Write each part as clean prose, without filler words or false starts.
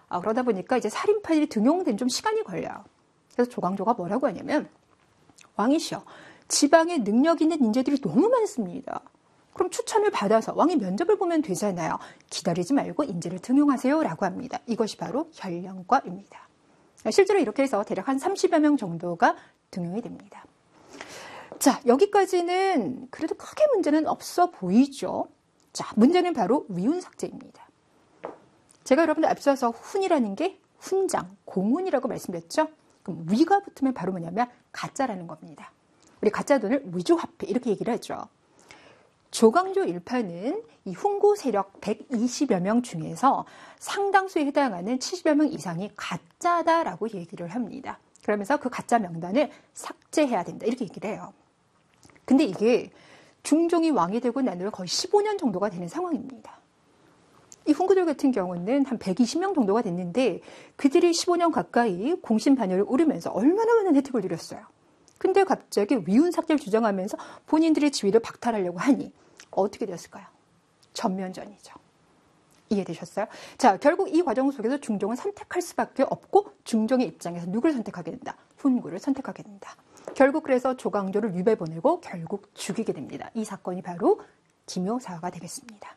그러다 보니까 이제 살인판이 등용된 좀 시간이 걸려요. 그래서 조광조가 뭐라고 하냐면, 왕이시여, 지방에 능력 있는 인재들이 너무 많습니다. 그럼 추천을 받아서 왕이 면접을 보면 되잖아요. 기다리지 말고 인재를 등용하세요 라고 합니다. 이것이 바로 현령과입니다. 실제로 이렇게 해서 대략 한 30여 명 정도가 등용이 됩니다. 자, 여기까지는 그래도 크게 문제는 없어 보이죠. 자, 문제는 바로 위훈 삭제입니다. 제가 여러분들 앞서서 훈이라는 게 훈장, 공훈이라고 말씀드렸죠. 그럼 위가 붙으면 바로 뭐냐면 가짜라는 겁니다. 우리 가짜 돈을 위조화폐 이렇게 얘기를 하죠. 조광조 일파는 이 훈구 세력 120여 명 중에서 상당수에 해당하는 70여 명 이상이 가짜다라고 얘기를 합니다. 그러면서 그 가짜 명단을 삭제해야 된다 이렇게 얘기를 해요. 근데 이게 중종이 왕이 되고 난 후에 거의 15년 정도가 되는 상황입니다. 이 훈구들 같은 경우는 한 120명 정도가 됐는데 그들이 15년 가까이 공신반열을 오르면서 얼마나 많은 혜택을 누렸어요. 근데 갑자기 위훈 삭제를 주장하면서 본인들의 지위를 박탈하려고 하니 어떻게 되었을까요? 전면전이죠. 이해되셨어요? 자, 결국 이 과정 속에서 중종은 선택할 수밖에 없고 중종의 입장에서 누구를 선택하게 된다? 훈구를 선택하게 된다. 결국 그래서 조광조를 유배 보내고 결국 죽이게 됩니다. 이 사건이 바로 김효사화가 되겠습니다.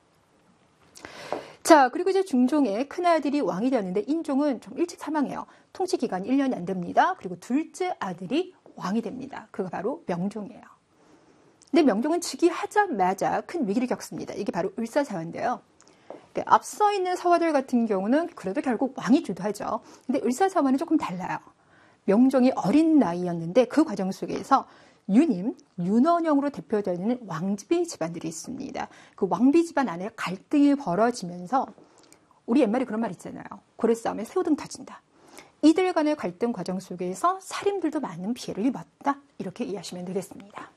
자, 그리고 이제 중종의 큰아들이 왕이 되었는데 인종은 좀 일찍 사망해요. 통치 기간이 1년이 안 됩니다. 그리고 둘째 아들이 왕이 됩니다. 그가 바로 명종이에요. 근데 명종은 즉위하자마자 큰 위기를 겪습니다. 이게 바로 을사사화인데요. 앞서 있는 사화들 같은 경우는 그래도 결국 왕이 주도하죠. 근데 을사사화는 조금 달라요. 명종이 어린 나이였는데 그 과정 속에서 유님, 윤원영으로 대표되는 왕비 집안들이 있습니다. 그 왕비 집안 안에 갈등이 벌어지면서 우리 옛말에 그런 말 있잖아요. 고래 싸움에 새우등 터진다. 이들 간의 갈등 과정 속에서 살인들도 많은 피해를 입었다. 이렇게 이해하시면 되겠습니다.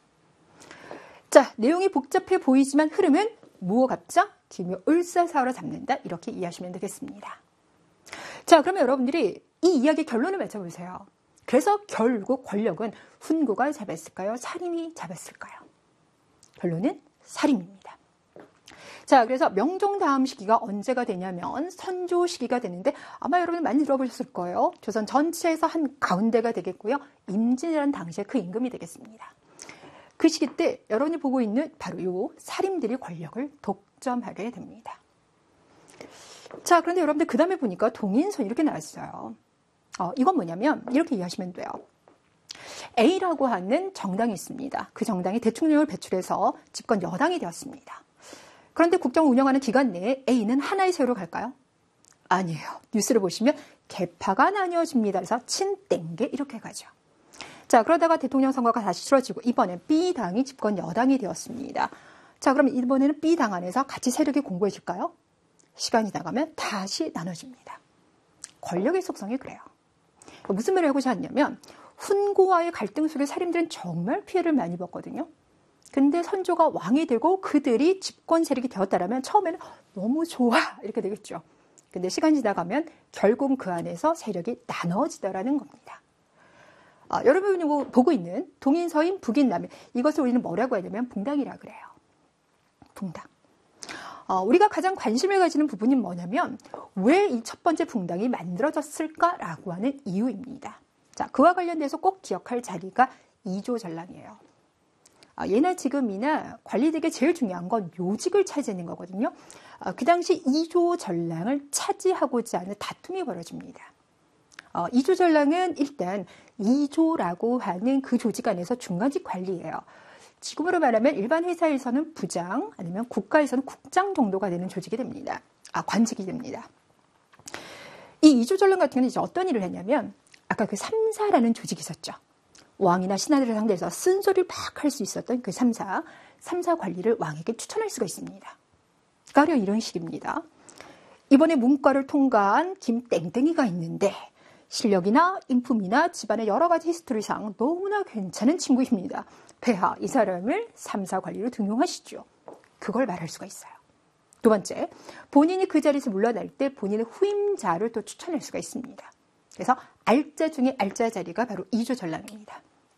자, 내용이 복잡해 보이지만 흐름은 무호갑자, 기묘, 을사사화로 잡는다. 이렇게 이해하시면 되겠습니다. 자, 그러면 여러분들이 이 이야기의 결론을 맞춰보세요. 그래서 결국 권력은 훈구가 잡았을까요? 살인이 잡았을까요? 결론은 살인입니다. 자, 그래서 명종 다음 시기가 언제가 되냐면 선조 시기가 되는데 아마 여러분 많이 들어보셨을 거예요. 조선 전체에서 한 가운데가 되겠고요. 임진이라는 당시에 그 임금이 되겠습니다. 그 시기 때 여러분이 보고 있는 바로 이 살인들이 권력을 독점하게 됩니다. 자, 그런데 여러분들 그 다음에 보니까 동인선 이렇게 나왔어요. 이건 뭐냐면 이렇게 이해하시면 돼요. A라고 하는 정당이 있습니다. 그 정당이 대통령을 배출해서 집권 여당이 되었습니다. 그런데 국정을 운영하는 기간 내에 A는 하나의 세월로 갈까요? 아니에요. 뉴스를 보시면 계파가 나뉘어집니다. 그래서 친땡계 이렇게 가죠. 자, 그러다가 대통령 선거가 다시 치러지고 이번엔 B당이 집권 여당이 되었습니다. 자, 그럼 이번에는 B당 안에서 같이 세력이 공고해질까요? 시간이 나가면 다시 나눠집니다. 권력의 속성이 그래요. 무슨 말을 하고자 하냐면 훈구와의 갈등 속에 살인들은 정말 피해를 많이 입었거든요. 근데 선조가 왕이 되고 그들이 집권 세력이 되었다라면 처음에는 너무 좋아 이렇게 되겠죠. 근데 시간이 지나가면 결국 그 안에서 세력이 나눠지더라는 겁니다. 여러분이 보고 있는 동인, 서인, 북인, 남인 이것을 우리는 뭐라고 하냐면 붕당이라 그래요. 붕당. 우리가 가장 관심을 가지는 부분이 뭐냐면 왜 이 첫 번째 붕당이 만들어졌을까라고 하는 이유입니다. 자, 그와 관련돼서 꼭 기억할 자리가 이조전랑이에요. 예나 지금이나 관리되게 제일 중요한 건 요직을 차지하는 거거든요. 그 당시 이조전랑을 차지하고자 하는 다툼이 벌어집니다. 이조전랑은 일단 이조라고 하는 그 조직 안에서 중간직 관리예요. 지금으로 말하면 일반 회사에서는 부장 아니면 국가에서는 국장 정도가 되는 조직이 됩니다. 관직이 됩니다. 이 이조전랑 같은 경우는 이제 어떤 일을 했냐면 아까 그 삼사라는 조직이 있었죠. 왕이나 신하들을 상대해서 쓴소리를 막 할 수 있었던 그 삼사 관리를 왕에게 추천할 수가 있습니다. 가령 이런 식입니다. 이번에 문과를 통과한 김땡땡이가 있는데 실력이나 인품이나 집안의 여러 가지 히스토리상 너무나 괜찮은 친구입니다. 폐하 이 사람을 삼사 관리로 등용하시죠. 그걸 말할 수가 있어요. 두 번째, 본인이 그 자리에서 물러날 때 본인의 후임자를 또 추천할 수가 있습니다. 그래서 알자 중에 알자 자리가 바로 이조전랑입니다.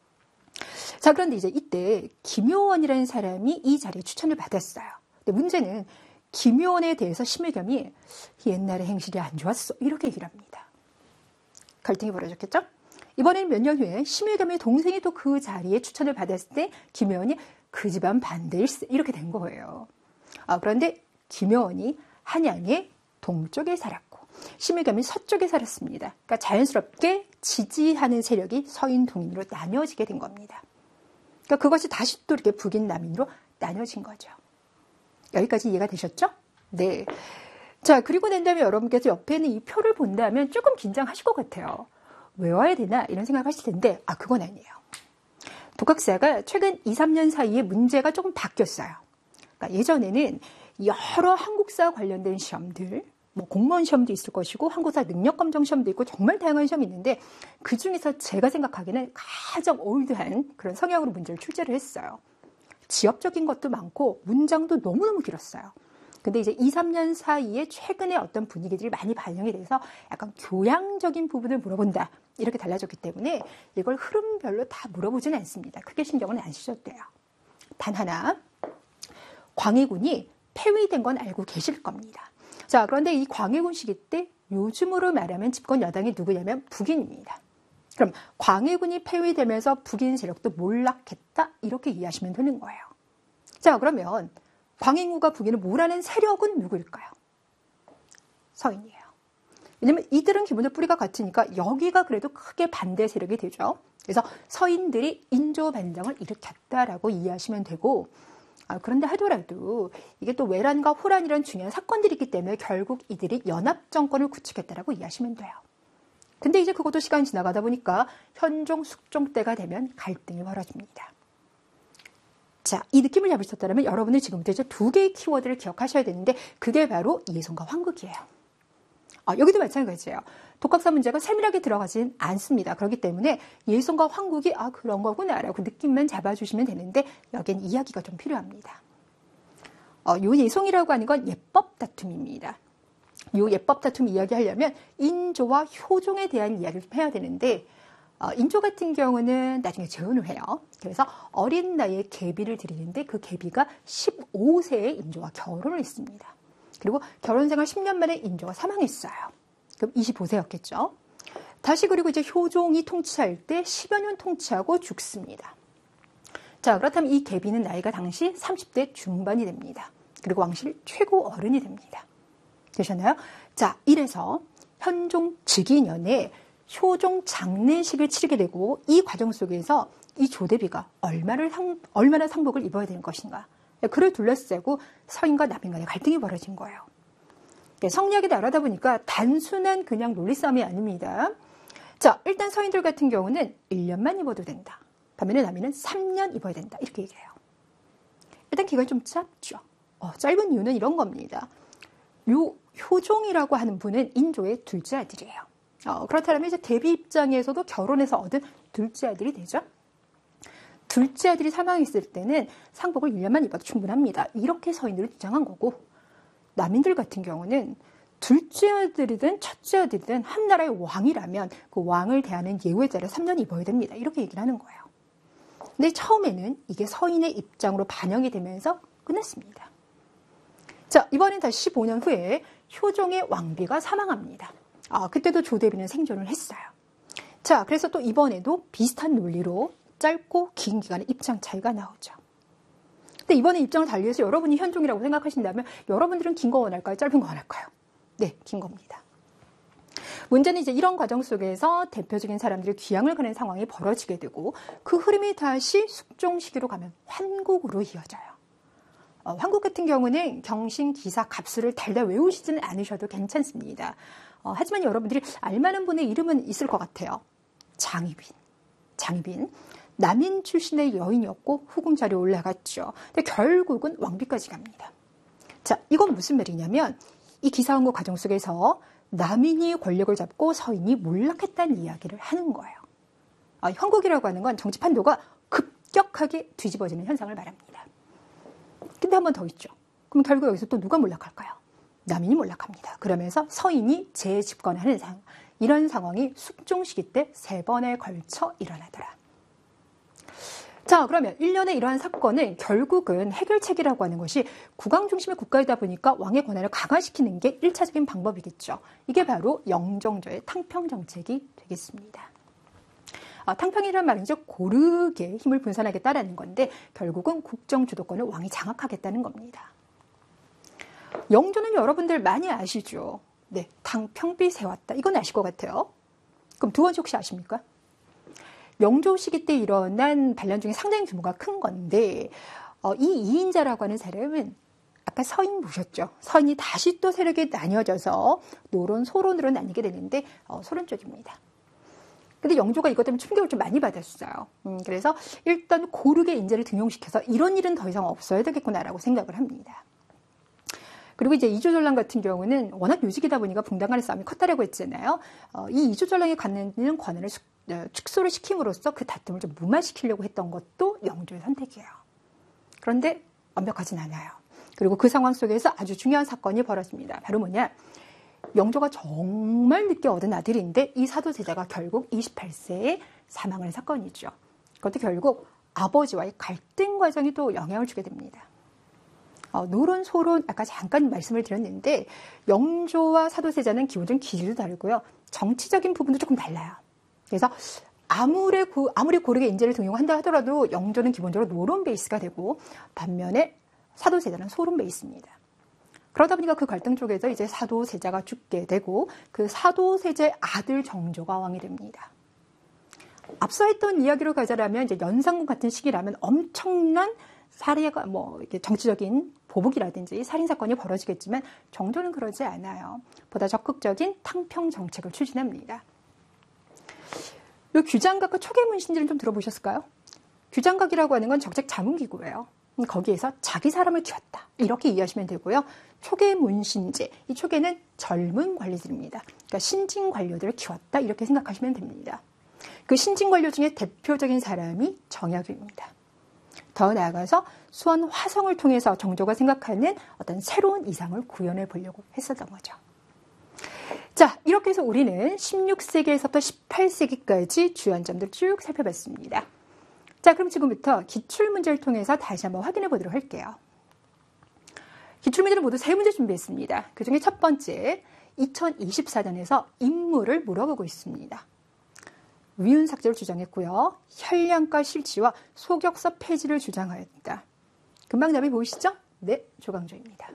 자, 그런데 이제 이때 김효원이라는 사람이 이 자리에 추천을 받았어요. 근데 문제는 김효원에 대해서 심의겸이 옛날에 행실이 안 좋았어 이렇게 얘기를 합니다. 갈등이 벌어졌겠죠? 이번에는 몇 년 후에 심의겸의 동생이 또 그 자리에 추천을 받았을 때 김효원이 그 집안 반대일세 이렇게 된 거예요. 그런데 김효원이 한양의 동쪽에 살았고 심의겸이 서쪽에 살았습니다. 그러니까 자연스럽게 지지하는 세력이 서인 동인으로 나뉘어지게 된 겁니다. 그러니까 그것이 다시 또 이렇게 북인 남인으로 나뉘어진 거죠. 여기까지 이해가 되셨죠? 네. 자, 그리고 난 다음에 여러분께서 옆에 있는 이 표를 본다면 조금 긴장하실 것 같아요. 외워야 되나 이런 생각을 하실 텐데 그건 아니에요. 독학사가 최근 2, 3년 사이에 문제가 조금 바뀌었어요. 그러니까 예전에는 여러 한국사 관련된 시험들, 뭐 공무원 시험도 있을 것이고 한국사 능력검정 시험도 있고 정말 다양한 시험이 있는데 그중에서 제가 생각하기에는 가장 올드한 그런 성향으로 문제를 출제를 했어요. 지엽적인 것도 많고 문장도 너무너무 길었어요. 근데 이제 2, 3년 사이에 최근에 어떤 분위기들이 많이 반영이 돼서 약간 교양적인 부분을 물어본다. 이렇게 달라졌기 때문에 이걸 흐름별로 다 물어보지는 않습니다. 크게 신경은 안 쓰셔도 돼요. 단 하나, 광해군이 폐위된 건 알고 계실 겁니다. 자, 그런데 이 광해군 시기 때 요즘으로 말하면 집권 여당이 누구냐면 북인입니다. 그럼 광해군이 폐위되면서 북인 세력도 몰락했다 이렇게 이해하시면 되는 거예요. 자, 그러면 광해군과 북인을 몰아낸 세력은 누구일까요? 서인이에요. 왜냐면 이들은 기본적으로 뿌리가 같으니까 여기가 그래도 크게 반대 세력이 되죠. 그래서 서인들이 인조 반정을 일으켰다라고 이해하시면 되고 그런데 하더라도 이게 또 외란과 호란이라는 중요한 사건들이 있기 때문에 결국 이들이 연합정권을 구축했다라고 이해하시면 돼요. 근데 이제 그것도 시간이 지나가다 보니까 현종, 숙종 때가 되면 갈등이 벌어집니다. 자, 이 느낌을 잡을 수 있다면 여러분은 지금부터 이제 두 개의 키워드를 기억하셔야 되는데 그게 바로 예송과 환극이에요. 여기도 마찬가지예요. 독학사 문제가 세밀하게 들어가진 않습니다. 그렇기 때문에 예송과 환극이 그런 거구나라고 느낌만 잡아주시면 되는데 여기엔 이야기가 좀 필요합니다. 요 예송이라고 하는 건 예법 다툼입니다. 요 예법 다툼 이야기하려면 인조와 효종에 대한 이야기를 좀 해야 되는데 인조 같은 경우는 나중에 재혼을 해요. 그래서 어린 나이에 계비를 드리는데 그 계비가 15세에 인조와 결혼을 했습니다. 그리고 결혼 생활 10년 만에 인조가 사망했어요. 그럼 25세였겠죠. 다시 그리고 이제 효종이 통치할 때 10여 년 통치하고 죽습니다. 자, 그렇다면 이 계비는 나이가 당시 30대 중반이 됩니다. 그리고 왕실 최고 어른이 됩니다. 되셨나요? 자, 이래서 현종 즉위년에 효종 장례식을 치르게 되고 이 과정 속에서 이 조대비가 얼마나 상복을 입어야 되는 것인가. 그를 둘러싸고 서인과 남인 간의 갈등이 벌어진 거예요. 성리학에 나라다 보니까 단순한 그냥 논리싸움이 아닙니다. 자, 일단 서인들 같은 경우는 1년만 입어도 된다. 반면에 남인은 3년 입어야 된다. 이렇게 얘기해요. 일단 기간이 좀 짧죠. 짧은 이유는 이런 겁니다. 요 효종이라고 하는 분은 인조의 둘째 아들이에요. 그렇다면 이제 대비 입장에서도 결혼해서 얻은 둘째 아들이 되죠. 둘째 아들이 사망했을 때는 상복을 1년만 입어도 충분합니다. 이렇게 서인들을 주장한 거고 남인들 같은 경우는 둘째 아들이든 첫째 아들이든 한 나라의 왕이라면 그 왕을 대하는 예우에 따라 3년 입어야 됩니다. 이렇게 얘기를 하는 거예요. 근데 처음에는 이게 서인의 입장으로 반영이 되면서 끝났습니다. 자, 이번엔 다시 15년 후에 효종의 왕비가 사망합니다. 그때도 조대비는 생존을 했어요. 자, 그래서 또 이번에도 비슷한 논리로 짧고 긴 기간의 입장 차이가 나오죠. 근데 이번에 입장을 달리해서 여러분이 현종이라고 생각하신다면 여러분들은 긴 거 원할까요? 짧은 거 원할까요? 네, 긴 겁니다. 문제는 이제 이런 과정 속에서 대표적인 사람들이 귀향을 가는 상황이 벌어지게 되고 그 흐름이 다시 숙종 시기로 가면 환국으로 이어져요. 환국 같은 경우는 경신, 기사, 갑수를 달달 외우시지는 않으셔도 괜찮습니다. 하지만 여러분들이 알만한 분의 이름은 있을 것 같아요. 장희빈. 남인 출신의 여인이었고 후궁 자리에 올라갔죠. 근데 결국은 왕비까지 갑니다. 자, 이건 무슨 말이냐면 이 기사항고 과정 속에서 남인이 권력을 잡고 서인이 몰락했다는 이야기를 하는 거예요. 형국이라고 하는 건 정치 판도가 급격하게 뒤집어지는 현상을 말합니다. 근데 한 번 더 있죠. 그럼 결국 여기서 또 누가 몰락할까요? 남인이 몰락합니다. 그러면서 서인이 재집권하는 상황. 이런 상황이 숙종 시기 때 3번에 걸쳐 일어나더라. 자, 그러면 일련의 이러한 사건은 결국은 해결책이라고 하는 것이 국왕 중심의 국가이다 보니까 왕의 권한을 강화시키는 게 1차적인 방법이겠죠. 이게 바로 영종조의 탕평 정책이 되겠습니다. 탕평이라는 말은 이제 고르게 힘을 분산하겠다라는 건데 결국은 국정 주도권을 왕이 장악하겠다는 겁니다. 영조는 여러분들 많이 아시죠? 네, 탕평비 세웠다. 이건 아실 것 같아요. 그럼 두 번째 혹시 아십니까? 영조 시기 때 일어난 반란 중에 상당히 규모가 큰 건데 이 이인자라고 하는 사람은 아까 서인 보셨죠? 서인이 다시 또 세력이 나뉘어져서 노론, 소론으로 나뉘게 되는데 소론 쪽입니다. 근데 영조가 이것 때문에 충격을 좀 많이 받았어요. 그래서 일단 고르게 인재를 등용시켜서 이런 일은 더 이상 없어야 되겠구나라고 생각을 합니다. 그리고 이제 이조전랑 같은 경우는 워낙 요직이다 보니까 붕당 간의 싸움이 컸다라고 했잖아요. 이 이조전랑이 갖는 권한을 축소를 시킴으로써 그 다툼을 좀 무마시키려고 했던 것도 영조의 선택이에요. 그런데 완벽하진 않아요. 그리고 그 상황 속에서 아주 중요한 사건이 벌어집니다. 바로 뭐냐? 영조가 정말 늦게 얻은 아들인데 이 사도세자가 결국 28세에 사망한 사건이죠. 그것도 결국 아버지와의 갈등 과정이 또 영향을 주게 됩니다. 노론, 소론 아까 잠깐 말씀을 드렸는데 영조와 사도세자는 기본적인 기질도 다르고요. 정치적인 부분도 조금 달라요. 그래서 아무리 고르게 인재를 등용한다 하더라도 영조는 기본적으로 노론 베이스가 되고 반면에 사도세자는 소론 베이스입니다. 그러다 보니까 그 갈등 쪽에서 이제 사도세자가 죽게 되고 그 사도세자의 아들 정조가 왕이 됩니다. 앞서 했던 이야기로 가자라면 이제 연산군 같은 시기라면 엄청난 살해가 이렇게 정치적인 보복이라든지 살인 사건이 벌어지겠지만 정조는 그러지 않아요. 보다 적극적인 탕평 정책을 추진합니다. 이 규장각과 초계문신지를 좀 들어보셨을까요? 규장각이라고 하는 건 정책 자문기구예요. 거기에서 자기 사람을 키웠다 이렇게 이해하시면 되고요. 초계문신제, 이 초계는 젊은 관리들입니다. 그러니까 신진 관료들을 키웠다 이렇게 생각하시면 됩니다. 그 신진 관료 중에 대표적인 사람이 정약용입니다. 더 나아가서 수원 화성을 통해서 정조가 생각하는 어떤 새로운 이상을 구현해 보려고 했었던 거죠. 자, 이렇게 해서 우리는 16세기에서부터 18세기까지 주요한 점들을 쭉 살펴봤습니다. 자, 그럼 지금부터 기출문제를 통해서 다시 한번 확인해 보도록 할게요. 기출문제는 모두 3문제 준비했습니다. 그중에 첫 번째, 2024년에서 인물을 물어보고 있습니다. 위훈 삭제를 주장했고요. 혈량과 실치와 소격서 폐지를 주장하였다. 금방 답이 보이시죠? 네, 조광조입니다.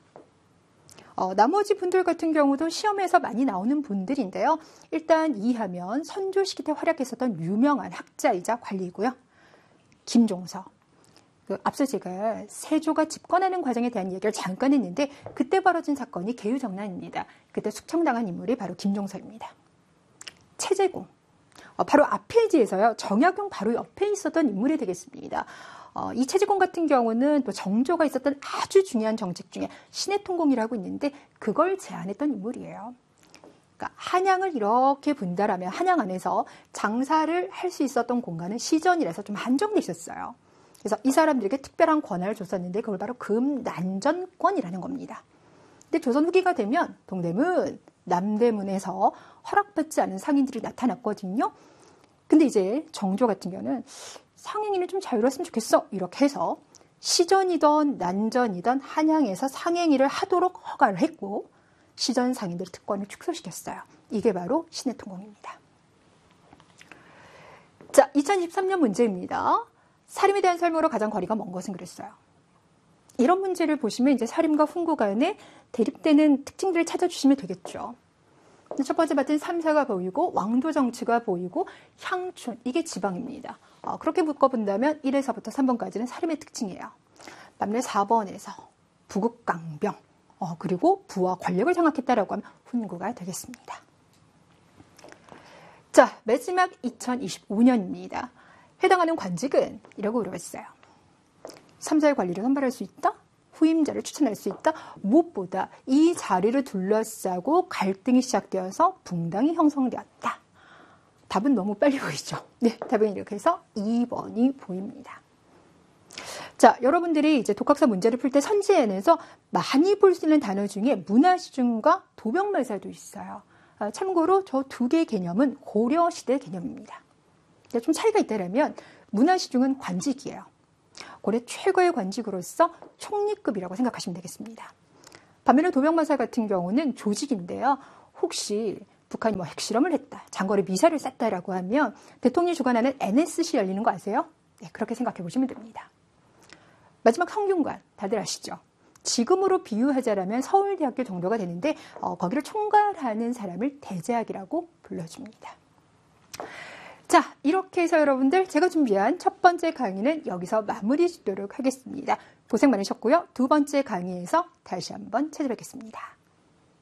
나머지 분들 같은 경우도 시험에서 많이 나오는 분들인데요. 일단 이해하면 선조 시기 때 활약했었던 유명한 학자이자 관리이고요. 김종서. 앞서 제가 세조가 집권하는 과정에 대한 얘기를 잠깐 했는데 그때 벌어진 사건이 계유정난입니다. 그때 숙청당한 인물이 바로 김종서입니다. 최재공. 바로 앞 페이지에서요. 정약용 바로 옆에 있었던 인물이 되겠습니다. 이 최재공 같은 경우는 또 정조가 있었던 아주 중요한 정책 중에 신해통공이라고 있는데 그걸 제안했던 인물이에요. 그러니까 한양을 이렇게 분달하면 한양 안에서 장사를 할 수 있었던 공간은 시전이라서 좀 한정돼 있었어요. 그래서 이 사람들에게 특별한 권한을 줬었는데 그걸 바로 금난전권이라는 겁니다. 근데 조선 후기가 되면 동대문, 남대문에서 허락받지 않은 상인들이 나타났거든요. 근데 이제 정조 같은 경우는 상행위는 좀 자유로웠으면 좋겠어. 이렇게 해서 시전이던 난전이던 한양에서 상행위를 하도록 허가를 했고 시전 상인들의 특권을 축소시켰어요. 이게 바로 신해통공입니다. 자, 2023년 문제입니다. 사림에 대한 설명으로 가장 거리가 먼 것은 그랬어요. 이런 문제를 보시면 이제 사림과 훈구 간에 대립되는 특징들을 찾아주시면 되겠죠. 첫 번째 같은 3사가 보이고 왕도 정치가 보이고 향춘, 이게 지방입니다. 그렇게 묶어본다면 1에서부터 3번까지는 사림의 특징이에요. 반면에 4번에서 부국강병, 그리고 부와 권력을 장악했다라고 하면 훈구가 되겠습니다. 자, 마지막 2025년입니다. 해당하는 관직은 이라고 물어봤어요. 3사의 관리를 선발할 수 있다? 후임자를 추천할 수 있다? 무엇보다 이 자리를 둘러싸고 갈등이 시작되어서 붕당이 형성되었다. 답은 너무 빨리 보이죠? 네, 답은 이렇게 해서 2번이 보입니다. 자, 여러분들이 이제 독학사 문제를 풀 때 선지엔에서 많이 볼 수 있는 단어 중에 문화시중과 도병말사도 있어요. 참고로 저 두 개의 개념은 고려시대 개념입니다. 좀 차이가 있다면 문화시중은 관직이에요. 고려 최고의 관직으로서 총리급이라고 생각하시면 되겠습니다. 반면에 도병마사 같은 경우는 조직인데요. 혹시 북한이 뭐 핵실험을 했다, 장거리 미사일을 쐈다라고 하면 대통령이 주관하는 NSC 열리는 거 아세요? 네, 그렇게 생각해 보시면 됩니다. 마지막 성균관, 다들 아시죠? 지금으로 비유하자라면 서울대학교 정도가 되는데 거기를 총괄하는 사람을 대제학이라고 불러줍니다. 자, 이렇게 해서 여러분들 제가 준비한 첫 번째 강의는 여기서 마무리 짓도록 하겠습니다. 고생 많으셨고요. 두 번째 강의에서 다시 한번 찾아뵙겠습니다.